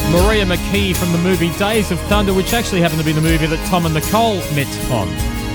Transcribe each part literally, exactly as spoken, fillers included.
Maria McKee from the movie Days of Thunder, which actually happened to be the movie that Tom and Nicole met on.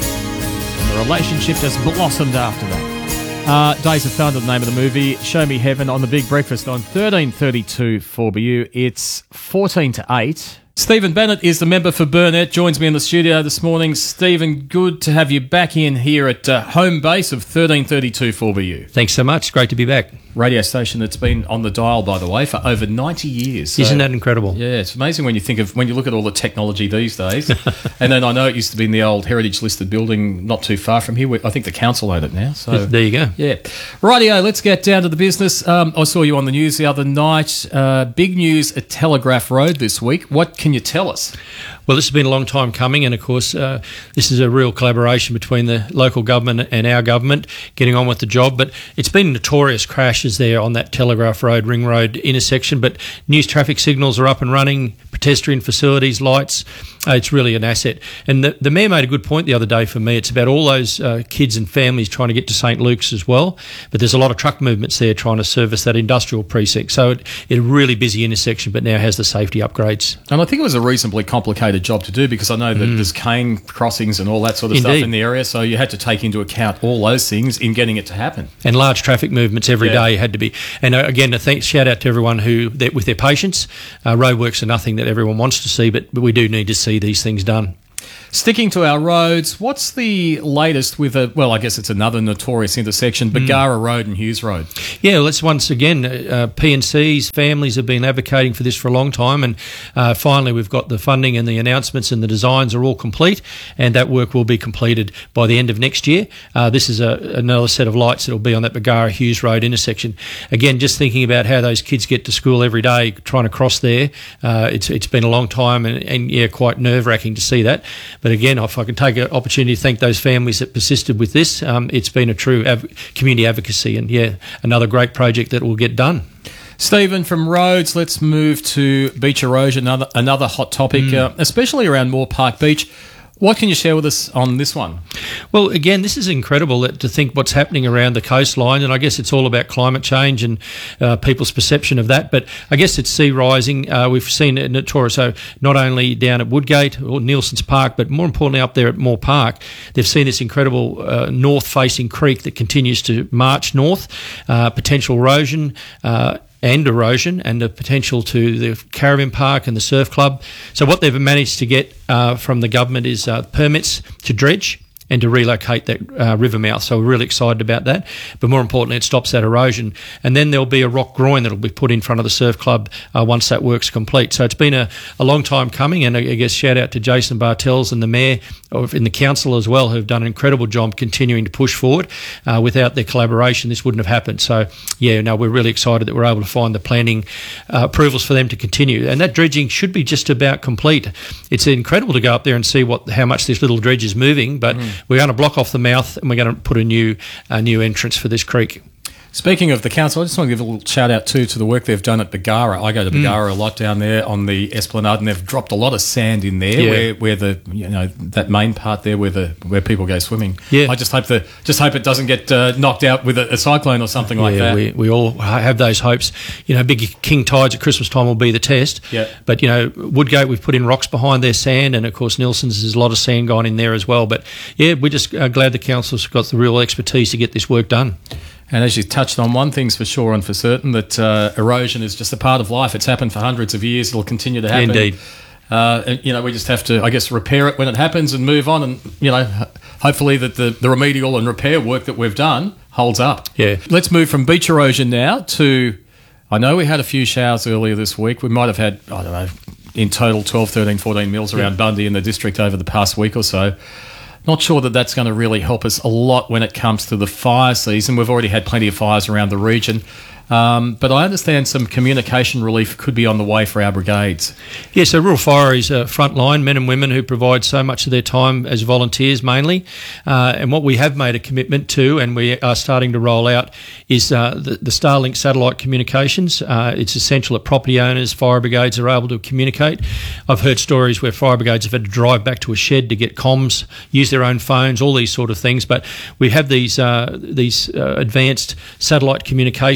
And the relationship just blossomed after that. Uh, Days of Thunder, the name of the movie. Show Me Heaven on The Big Breakfast on thirteen thirty-two four B U. It's fourteen to eight. Stephen Bennett is the member for Burnett, joins me in the studio this morning. Stephen, good to have you back in here at uh, home base of thirteen thirty-two four B U. Thanks so much. Great to be back. Radio station that's been on the dial, by the way, for over ninety years. So, isn't that incredible? Yeah, it's amazing when you think of when you look at all the technology these days. And then I know it used to be in the old heritage listed building not too far from here. I think the council own it now. So there you go. Yeah, rightio. Let's get down to the business. Um, I saw you on the news the other night. Uh, big news at Telegraph Road this week. What can you tell us? Well, this has been a long time coming, and of course, uh, this is a real collaboration between the local government and our government getting on with the job. But it's been notorious crashes there on that Telegraph Road, Ring Road intersection. But news traffic signals are up and running, pedestrian facilities, lights. Uh, it's really an asset. And the, the Mayor made a good point the other day for me. It's about all those uh, kids and families trying to get to St Luke's as well. But there's a lot of truck movements there trying to service that industrial precinct. So it, it's a really busy intersection, but now has the safety upgrades. And I think it was a reasonably complicated job to do because I know that mm. there's cane crossings and all that sort of Indeed. stuff in the area. So you had to take into account all those things in getting it to happen. And large traffic movements every yeah. day had to be. And uh, again, a thanks, shout out to everyone who, that, with their patience. Uh, roadworks are nothing that everyone wants to see, but, but we do need to see these things done. Sticking to our roads, what's the latest with a, well, I guess it's another notorious intersection, Bargara mm. Road and Hughes Road? Yeah, well, let's once again, uh, P and C's, families have been advocating for this for a long time, and uh, finally we've got the funding and the announcements and the designs are all complete, and that work will be completed by the end of next year. Uh, this is a, another set of lights that will be on that Bargara-Hughes Road intersection. Again, just thinking about how those kids get to school every day, trying to cross there, uh, it's it's been a long time, and, and yeah, quite nerve-wracking to see that. But again, if I can take an opportunity to thank those families that persisted with this, um, it's been a true av- community advocacy, and yeah, another great project that will get done. Stephen, from roads, let's move to beach erosion, another, another hot topic, mm. uh, especially around Moore Park Beach. What can you share with us on this one? Well, again, this is incredible that, to think what's happening around the coastline, and I guess it's all about climate change and uh, people's perception of that. But I guess it's sea rising. Uh, we've seen it notorious, so not only down at Woodgate or Nielsen's Park, but more importantly up there at Moore Park, they've seen this incredible uh, north-facing creek that continues to march north, uh, potential erosion, uh, and erosion, and the potential to the caravan park and the surf club. So what they've managed to get uh, from the government is uh, permits to dredge and to relocate that uh, river mouth. So we're really excited about that. But more importantly, it stops that erosion. And then there'll be a rock groin that'll be put in front of the surf club uh, once that work's complete. So it's been a, a long time coming, and I guess shout out to Jason Bartels and the Mayor, or in the council as well, who've done an incredible job continuing to push forward. Uh, without their collaboration, this wouldn't have happened. So yeah, no, we're really excited that we're able to find the planning uh, approvals for them to continue. And that dredging should be just about complete. It's incredible to go up there and see what how much this little dredge is moving, but mm. we're going to block off the mouth, and we're going to put a new a new entrance for this creek. Speaking of the council, I just want to give a little shout out too to the work they've done at Bargara. I go to Bargara mm. a lot down there on the Esplanade, and they've dropped a lot of sand in there, yeah. where, where the you know that main part there where the where people go swimming. Yeah. I just hope the just hope it doesn't get uh, knocked out with a, a cyclone or something like yeah, that. We we all have those hopes. You know, big king tides at Christmas time will be the test. Yeah. But you know, Woodgate, we've put in rocks behind their sand, and of course Nielsen's, there's a lot of sand gone in there as well. But yeah, we're just uh, glad the council's got the real expertise to get this work done. And as you touched on, one thing's for sure and for certain, that uh, erosion is just a part of life. It's happened for hundreds of years. It'll continue to happen. Indeed. Uh, and, you know, we just have to, I guess, repair it when it happens and move on. And, you know, hopefully that the, the remedial and repair work that we've done holds up. Yeah. Let's move from beach erosion now to, I know we had a few showers earlier this week. We might have had, I don't know, in total twelve, thirteen, fourteen mils around yeah. Bundy in the district over the past week or so. Not sure that that's going to really help us a lot when it comes to the fire season. We've already had plenty of fires around the region. Um, but I understand some communication relief could be on the way for our brigades. Yeah, so Rural Fire is a frontline, men and women who provide so much of their time as volunteers mainly. Uh, and what we have made a commitment to, and we are starting to roll out, is uh, the, the Starlink satellite communications. Uh, it's essential that property owners, fire brigades are able to communicate. I've heard stories where fire brigades have had to drive back to a shed to get comms, use their own phones, all these sort of things. But we have these, uh, these uh, advanced satellite communications now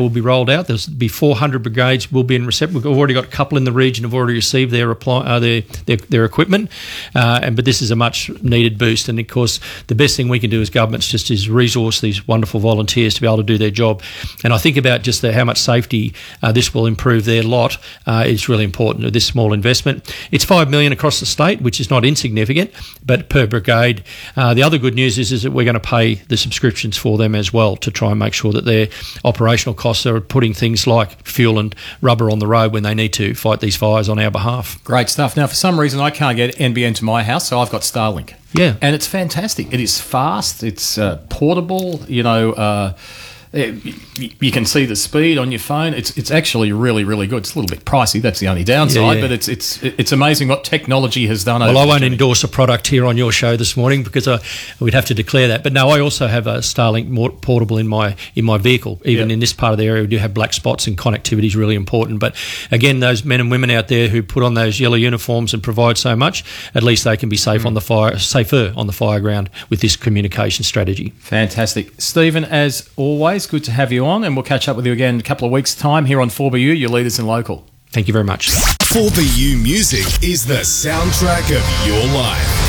will be rolled out. There'll be four hundred brigades will be in reception. We've already got a couple in the region have already received their reply, uh, their, their their equipment, uh, and but this is a much needed boost. And of course, the best thing we can do as governments just is resource these wonderful volunteers to be able to do their job. And I think about just the, how much safety uh, this will improve their lot. Uh, it's really important. This small investment. It's five million across the state, which is not insignificant, but per brigade. Uh, the other good news is is that we're going to pay the subscriptions for them as well to try and make sure that their operational costs are putting things like fuel and rubber on the road when they need to fight these fires on our behalf. Great stuff. Now, for some reason, I can't get N B N to my house, so I've got Starlink. Yeah. And it's fantastic. It is fast. It's uh, portable. You know, uh, it, you can see the speed on your phone. It's it's actually really, really good. It's a little bit pricey. That's the only downside. Yeah, yeah. But it's it's it's amazing what technology has done. Well, over I won't the endorse a product here on your show this morning because I, we'd have to declare that. But no, I also have a Starlink more portable in my in my vehicle. Even yep. in this part of the area, we do have black spots, and connectivity is really important. But again, those men and women out there who put on those yellow uniforms and provide so much, at least they can be safe mm. on the fire, safer on the fire ground with this communication strategy. Fantastic. Stephen, as always, good to have you on, and we'll catch up with you again in a couple of weeks' time here on four B U, your leaders in local. Thank you very much. four B U Music is the soundtrack of your life.